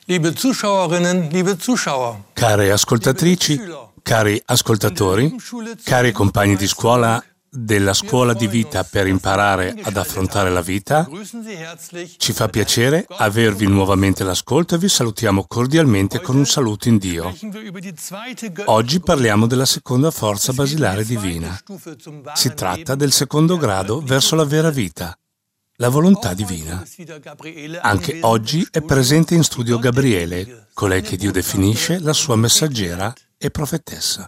Liebe Zuschauerinnen, liebe Zuschauer. Care ascoltatrici, cari ascoltatori, cari compagni di scuola della scuola di vita per imparare ad affrontare la vita, ci fa piacere avervi nuovamente l'ascolto e vi salutiamo cordialmente con un saluto in Dio. Oggi parliamo della seconda forza basilare divina. Si tratta del secondo grado verso la vera vita, la volontà divina. Anche oggi è presente in studio Gabriele, colei che Dio definisce la sua messaggera e profetessa.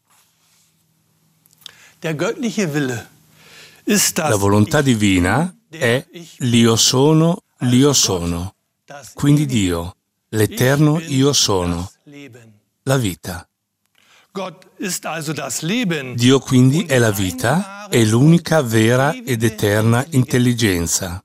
La volontà divina è l'Io sono, quindi Dio, l'eterno Io sono, la vita. Dio quindi è la vita e l'unica vera ed eterna intelligenza.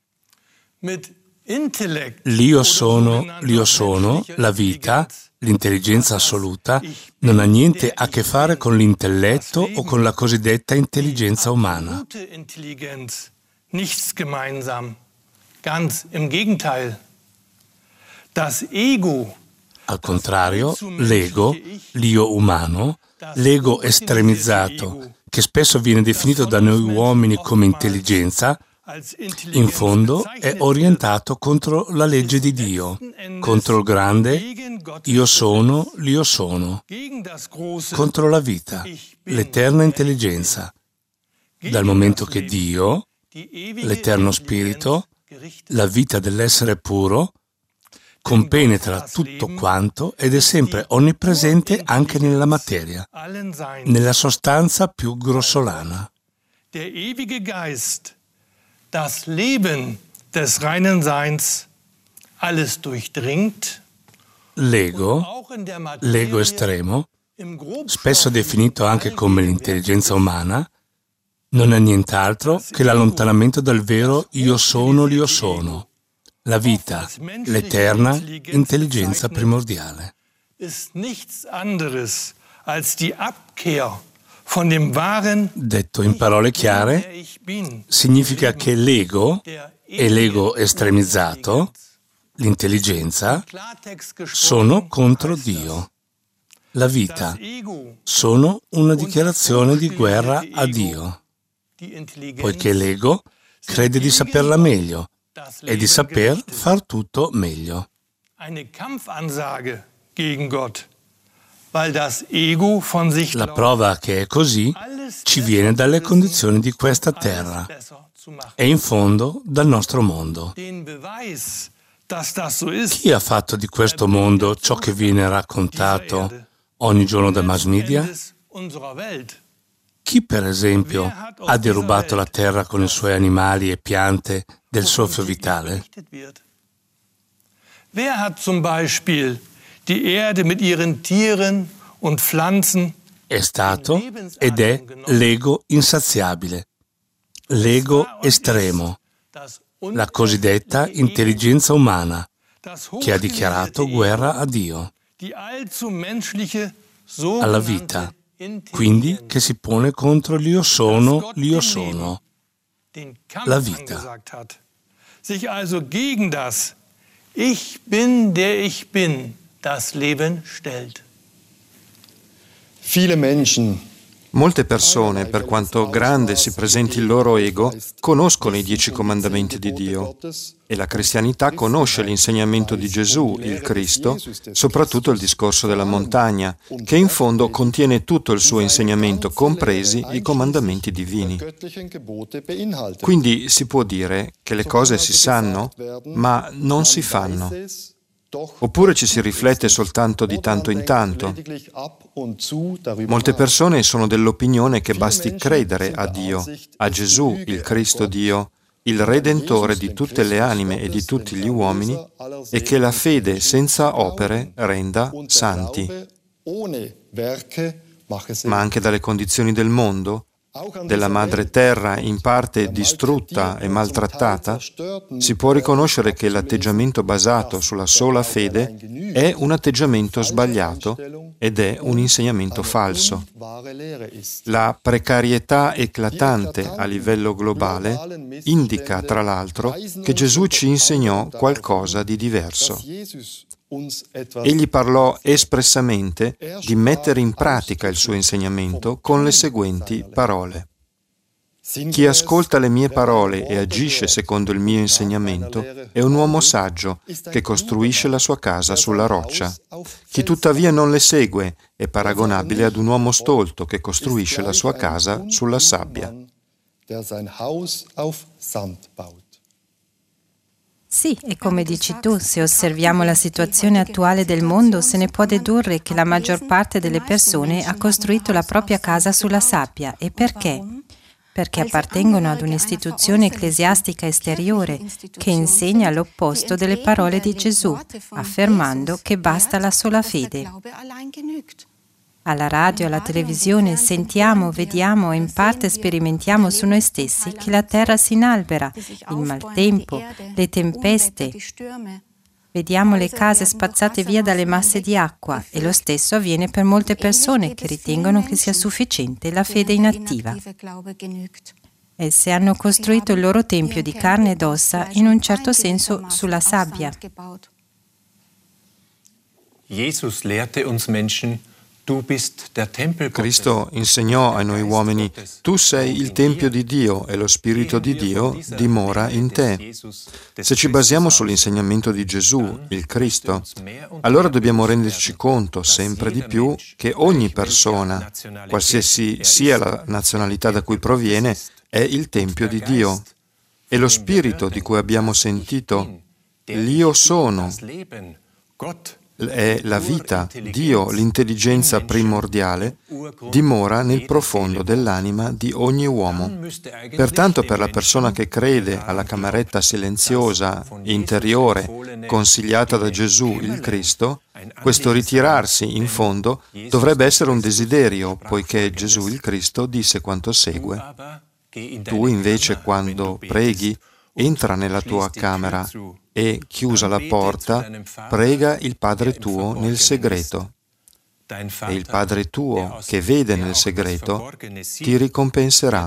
L'Io sono, la vita, l'intelligenza assoluta, non ha niente a che fare con l'intelletto o con la cosiddetta intelligenza umana. Nichts gemeinsam. Ganz im Gegenteil. Das Ego, al contrario, l'ego, l'io umano, l'ego estremizzato, che spesso viene definito da noi uomini come intelligenza, in fondo è orientato contro la legge di Dio, contro il grande Io sono, contro la vita, l'eterna intelligenza, dal momento che Dio, l'eterno spirito, la vita dell'essere puro, compenetra tutto quanto ed è sempre onnipresente anche nella materia, nella sostanza più grossolana. Das Leben des reinen Seins alles durchdringt. L'ego estremo, spesso definito anche come l'intelligenza umana, non è nient'altro che l'allontanamento dal vero Io sono, la vita, l'eterna intelligenza primordiale. Ist nichts anderes als die Abkehr. Detto in parole chiare, significa che l'ego e l'ego estremizzato, l'intelligenza, sono contro Dio. La vita sono una dichiarazione di guerra a Dio, poiché l'ego crede di saperla meglio e di saper far tutto meglio. Eine Kampfansage gegen Gott. La prova che è così ci viene dalle condizioni di questa terra e in fondo dal nostro mondo. Chi ha fatto di questo mondo ciò che viene raccontato ogni giorno dai mass media? Chi, per esempio, ha derubato la terra con i suoi animali e piante del soffio vitale? Wer hat zum Beispiel die Erde mit ihren Tieren und Pflanzen è stato ed è l'ego insaziabile, l'ego estremo, la cosiddetta intelligenza umana, che ha dichiarato guerra a Dio, alla vita, quindi che si pone contro l'Io sono, la vita. Sich also gegen das Ich bin, der ich bin, das Leben stellt. Molte persone, per quanto grande si presenti il loro ego, conoscono i 10 comandamenti di Dio e la cristianità conosce l'insegnamento di Gesù, il Cristo, soprattutto il discorso della montagna, che in fondo contiene tutto il suo insegnamento, compresi i comandamenti divini. Quindi si può dire che le cose si sanno, ma non si fanno. Oppure ci si riflette soltanto di tanto in tanto. Molte persone sono dell'opinione che basti credere a Dio, a Gesù, il Cristo Dio, il Redentore di tutte le anime e di tutti gli uomini, e che la fede senza opere renda santi. Ma anche dalle condizioni del mondo, della madre terra in parte distrutta e maltrattata, si può riconoscere che l'atteggiamento basato sulla sola fede è un atteggiamento sbagliato ed è un insegnamento falso. La precarietà eclatante a livello globale indica, tra l'altro, che Gesù ci insegnò qualcosa di diverso. Egli parlò espressamente di mettere in pratica il suo insegnamento con le seguenti parole. Chi ascolta le mie parole e agisce secondo il mio insegnamento è un uomo saggio che costruisce la sua casa sulla roccia. Chi tuttavia non le segue è paragonabile ad un uomo stolto che costruisce la sua casa sulla sabbia. Sì, e come dici tu, se osserviamo la situazione attuale del mondo, se ne può dedurre che la maggior parte delle persone ha costruito la propria casa sulla sabbia. E perché? Perché appartengono ad un'istituzione ecclesiastica esteriore che insegna l'opposto delle parole di Gesù, affermando che basta la sola fede. Alla radio, alla televisione sentiamo, vediamo e in parte sperimentiamo su noi stessi che la terra si inalbera, il maltempo, le tempeste. Vediamo le case spazzate via dalle masse di acqua e lo stesso avviene per molte persone che ritengono che sia sufficiente la fede inattiva. Esse hanno costruito il loro tempio di carne ed ossa in un certo senso sulla sabbia. Jesus lehrte uns Menschen, du bist der Tempel Gottes. Cristo insegnò a noi uomini, tu sei il Tempio di Dio e lo Spirito di Dio dimora in te. Se ci basiamo sull'insegnamento di Gesù, il Cristo, allora dobbiamo renderci conto sempre di più che ogni persona, qualsiasi sia la nazionalità da cui proviene, è il Tempio di Dio. E lo Spirito di cui abbiamo sentito, l'Io sono, è la vita, Dio, l'intelligenza primordiale, dimora nel profondo dell'anima di ogni uomo. Pertanto per la persona che crede alla cameretta silenziosa, interiore, consigliata da Gesù il Cristo, questo ritirarsi in fondo dovrebbe essere un desiderio, poiché Gesù il Cristo disse quanto segue. Tu invece quando preghi, entra nella tua camera e, chiusa la porta, prega il Padre tuo nel segreto. E il Padre tuo, che vede nel segreto, ti ricompenserà.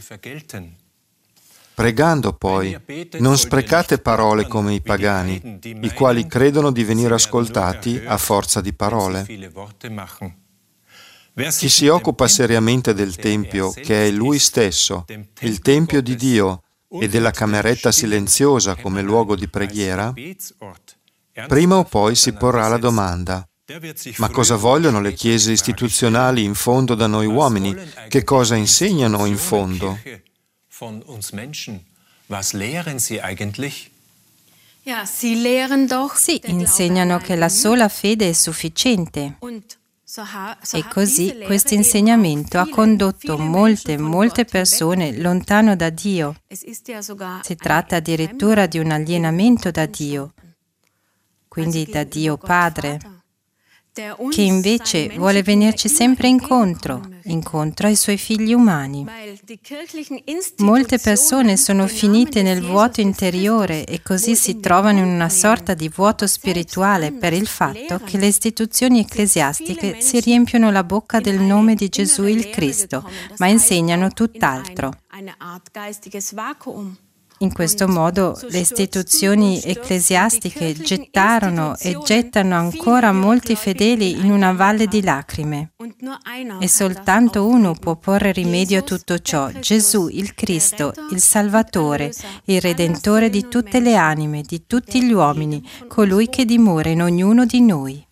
Pregando poi, non sprecate parole come i pagani, i quali credono di venire ascoltati a forza di parole. Chi si occupa seriamente del Tempio, che è Lui stesso, il Tempio di Dio, e della cameretta silenziosa come luogo di preghiera, prima o poi si porrà la domanda: ma cosa vogliono le chiese istituzionali in fondo da noi uomini? Che cosa insegnano in fondo? Sì, insegnano che la sola fede è sufficiente. E così questo insegnamento ha condotto molte persone lontano da Dio. Si tratta addirittura di un alienamento da Dio, quindi da Dio Padre, che invece vuole venirci sempre incontro ai suoi figli umani. Molte persone sono finite nel vuoto interiore e così si trovano in una sorta di vuoto spirituale per il fatto che le istituzioni ecclesiastiche si riempiono la bocca del nome di Gesù il Cristo, ma insegnano tutt'altro. In questo modo le istituzioni ecclesiastiche gettarono e gettano ancora molti fedeli in una valle di lacrime. E soltanto uno può porre rimedio a tutto ciò: Gesù, il Cristo, il Salvatore, il Redentore di tutte le anime, di tutti gli uomini, colui che dimora in ognuno di noi.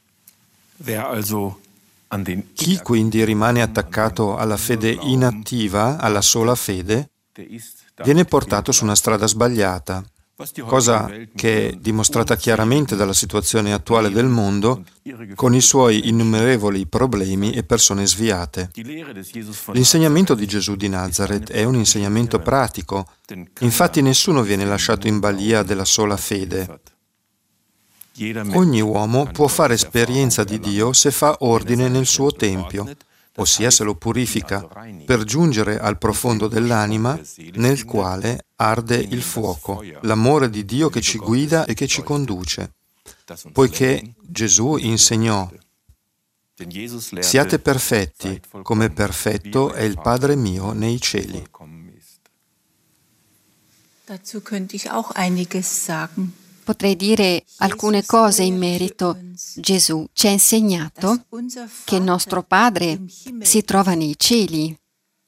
Chi quindi rimane attaccato alla fede inattiva, alla sola fede, viene portato su una strada sbagliata, cosa che è dimostrata chiaramente dalla situazione attuale del mondo, con i suoi innumerevoli problemi e persone sviate. L'insegnamento di Gesù di Nazaret è un insegnamento pratico, infatti nessuno viene lasciato in balia della sola fede. Ogni uomo può fare esperienza di Dio se fa ordine nel suo tempio, ossia se lo purifica, per giungere al profondo dell'anima nel quale arde il fuoco, l'amore di Dio che ci guida e che ci conduce. Poiché Gesù insegnò: siate perfetti, come perfetto è il Padre mio nei cieli. Dazu könnte ich auch einiges sagen. potrei dire alcune cose in merito. Gesù ci ha insegnato che il nostro Padre si trova nei cieli.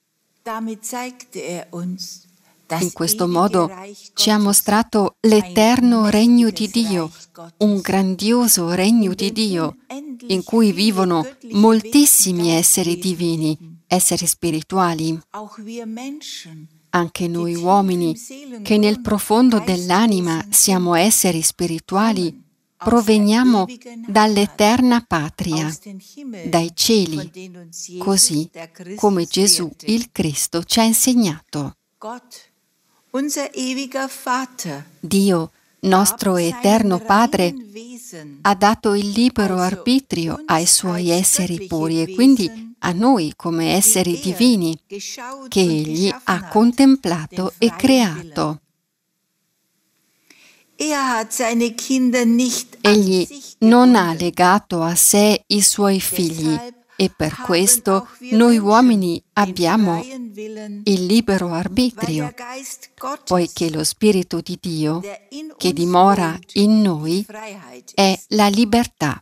In questo modo ci ha mostrato l'eterno regno di Dio, un grandioso regno di Dio, in cui vivono moltissimi esseri divini, esseri spirituali. Anche noi uomini, che nel profondo dell'anima siamo esseri spirituali, proveniamo dall'eterna patria, dai cieli, così come Gesù il Cristo ci ha insegnato. Dio, nostro eterno Padre, ha dato il libero arbitrio ai suoi esseri puri e quindi a noi come esseri divini che Egli ha contemplato e creato. Egli non ha legato a sé i suoi figli e per questo noi uomini abbiamo il libero arbitrio, poiché lo Spirito di Dio che dimora in noi è la libertà.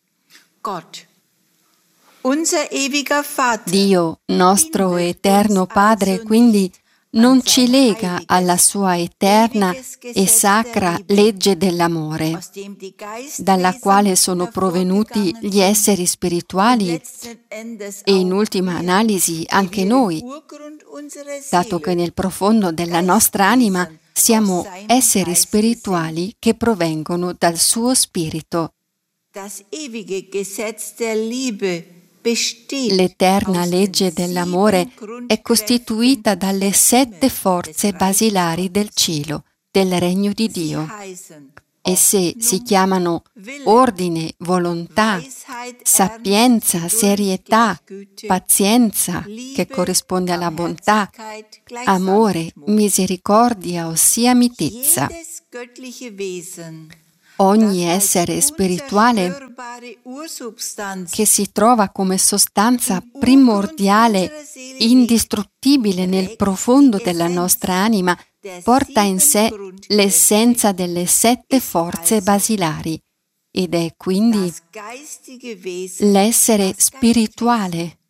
Dio, nostro eterno Padre, quindi non ci lega alla sua eterna e sacra legge dell'amore, dalla quale sono provenuti gli esseri spirituali e in ultima analisi anche noi, dato che nel profondo della nostra anima siamo esseri spirituali che provengono dal suo spirito. L'eterna legge dell'amore è costituita dalle 7 forze basilari del cielo, del regno di Dio. Esse si chiamano ordine, volontà, sapienza, serietà, pazienza, che corrisponde alla bontà, amore, misericordia, ossia mitezza. Ogni essere spirituale che si trova come sostanza primordiale, indistruttibile nel profondo della nostra anima, porta in sé l'essenza delle 7 forze basilari ed è quindi l'essere spirituale.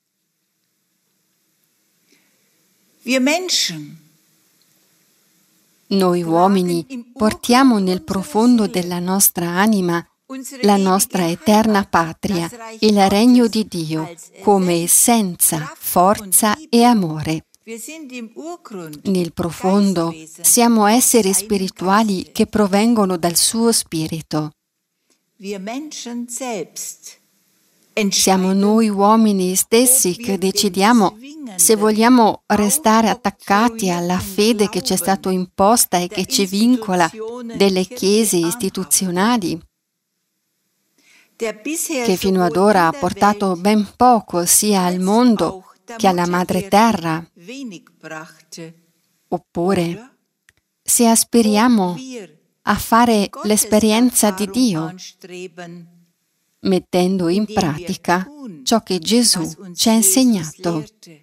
Noi uomini portiamo nel profondo della nostra anima la nostra eterna patria, il regno di Dio, come essenza, forza e amore. Nel profondo siamo esseri spirituali che provengono dal suo spirito. Siamo noi uomini stessi che decidiamo se vogliamo restare attaccati alla fede che ci è stata imposta e che ci vincola delle chiese istituzionali, che fino ad ora ha portato ben poco sia al mondo che alla madre terra, oppure se aspiriamo a fare l'esperienza di Dio, mettendo in pratica ciò che Gesù ci ha insegnato.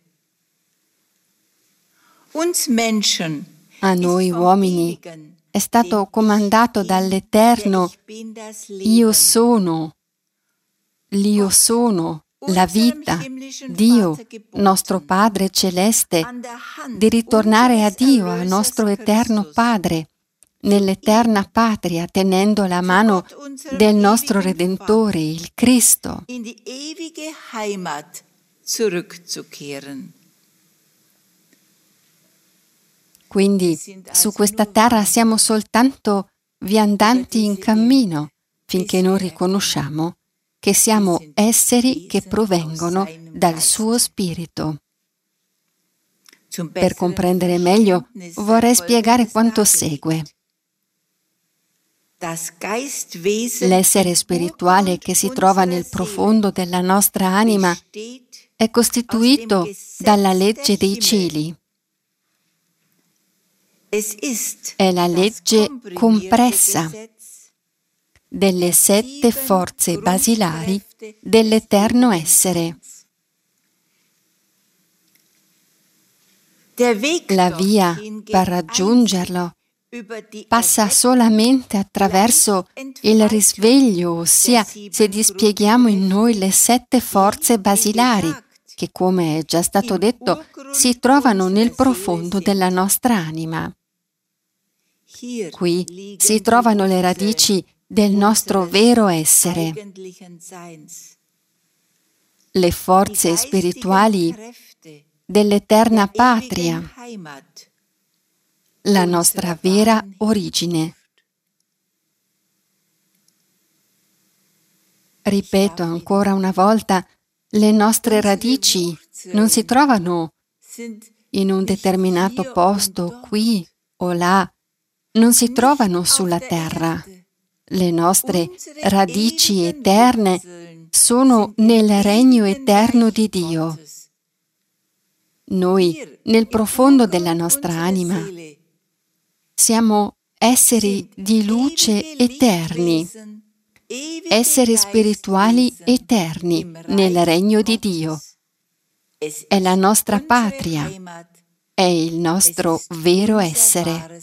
A noi uomini è stato comandato dall'Eterno: Io sono, l'Io sono, la vita, Dio, nostro Padre Celeste, di ritornare a Dio, a nostro Eterno Padre, nell'eterna patria, tenendo la mano del nostro Redentore, il Cristo. Quindi su questa terra siamo soltanto viandanti in cammino, finché non riconosciamo che siamo esseri che provengono dal suo spirito. Per comprendere meglio, vorrei spiegare quanto segue. L'essere spirituale che si trova nel profondo della nostra anima è costituito dalla legge dei cieli. È la legge compressa delle 7 forze basilari dell'eterno essere. La via per raggiungerlo passa solamente attraverso il risveglio, ossia se dispieghiamo in noi le 7 forze basilari, che, come è già stato detto, si trovano nel profondo della nostra anima. Qui si trovano le radici del nostro vero essere. Le forze spirituali dell'eterna patria, la nostra vera origine. Ripeto ancora una volta, le nostre radici non si trovano in un determinato posto, qui o là, non si trovano sulla terra. Le nostre radici eterne sono nel regno eterno di Dio. Noi, nel profondo della nostra anima, siamo esseri di luce eterni, esseri spirituali eterni nel regno di Dio. È la nostra patria, è il nostro vero essere.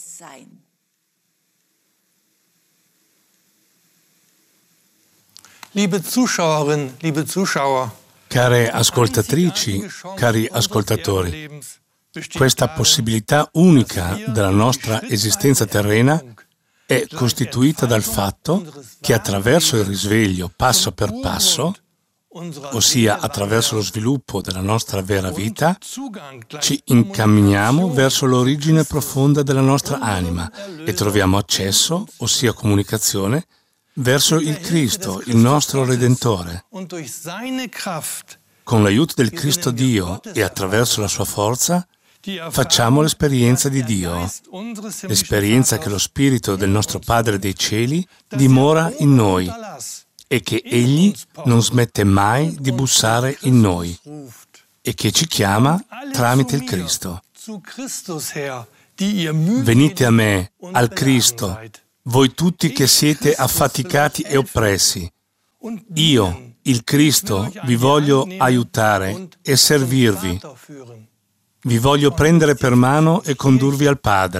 Liebe Zuschauerinnen, liebe Zuschauer, care ascoltatrici, cari ascoltatori, questa possibilità unica della nostra esistenza terrena è costituita dal fatto che attraverso il risveglio passo per passo, ossia attraverso lo sviluppo della nostra vera vita, ci incamminiamo verso l'origine profonda della nostra anima e troviamo accesso, ossia comunicazione, verso il Cristo, il nostro Redentore. Con l'aiuto del Cristo Dio e attraverso la sua forza, facciamo l'esperienza di Dio, l'esperienza che lo Spirito del nostro Padre dei Cieli dimora in noi e che Egli non smette mai di bussare in noi e che ci chiama tramite il Cristo. Venite a me, al Cristo, voi tutti che siete affaticati e oppressi. Io, il Cristo, vi voglio aiutare e servirvi. Vi voglio prendere per mano e condurvi al Padre.